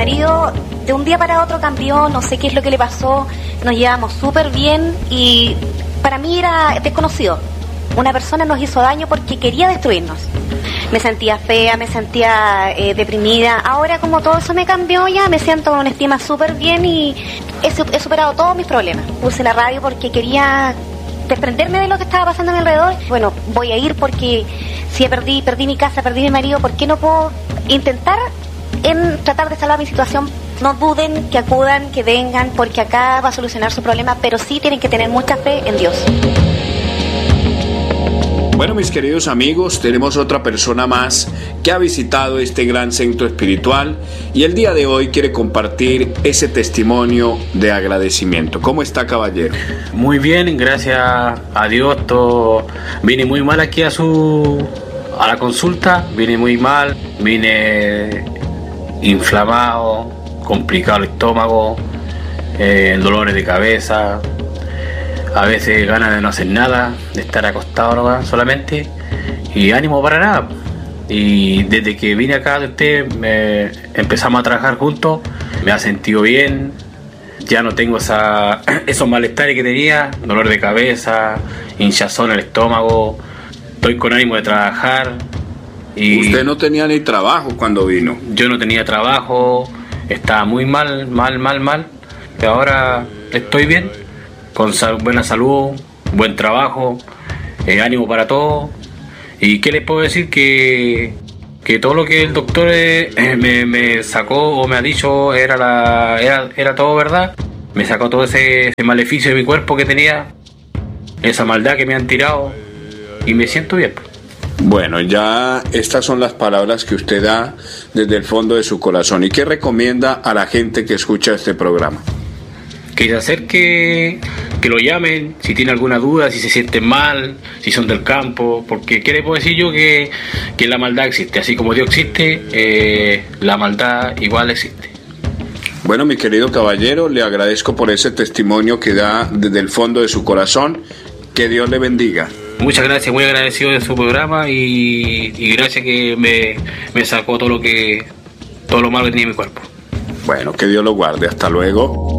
marido de un día para otro cambió, no sé qué es lo que le pasó, nos llevamos súper bien y para mí era desconocido. Una persona nos hizo daño porque quería destruirnos. Me sentía fea, me sentía deprimida. Ahora como todo eso me cambió ya, me siento con una estima súper bien y he superado todos mis problemas. Puse la radio porque quería desprenderme de lo que estaba pasando a mi alrededor. Bueno, voy a ir porque si perdí mi casa, perdí mi marido, ¿por qué no puedo intentar en tratar de salvar mi situación? No duden, que acudan, que vengan, porque acá va a solucionar su problema, pero sí tienen que tener mucha fe en Dios. Bueno, mis queridos amigos, tenemos otra persona más que ha visitado este gran centro espiritual y el día de hoy quiere compartir ese testimonio de agradecimiento. ¿Cómo está, caballero? Muy bien, gracias a Dios. Vine muy mal aquí a la consulta, vine muy mal, vine inflamado, complicado el estómago, dolores de cabeza, a veces ganas de no hacer nada, de estar acostado solamente, y ánimo para nada. Y desde que vine acá de usted, empezamos a trabajar juntos, me ha sentido bien, ya no tengo esos malestares que tenía, dolor de cabeza, hinchazón en el estómago, estoy con ánimo de trabajar. Y ¿usted no tenía ni trabajo cuando vino? Yo no tenía trabajo, estaba muy mal, pero ahora estoy bien, con buena salud, buen trabajo, ánimo para todo. ¿Y qué les puedo decir? Que todo lo que el doctor me sacó o me ha dicho era todo verdad. Me sacó todo ese maleficio de mi cuerpo que tenía, esa maldad que me han tirado, y me siento bien. Bueno, ya estas son las palabras que usted da desde el fondo de su corazón. ¿Y qué recomienda a la gente que escucha este programa? Que se acerque, que lo llamen si tiene alguna duda, si se sienten mal, si son del campo, porque ¿qué le puedo decir yo? Que la maldad existe, así como Dios existe, la maldad igual existe. Bueno, mi querido caballero, le agradezco por ese testimonio que da desde el fondo de su corazón. Que Dios le bendiga. Muchas gracias, muy agradecido de su programa y gracias que me sacó todo lo malo que tenía en mi cuerpo. Bueno, que Dios lo guarde. Hasta luego.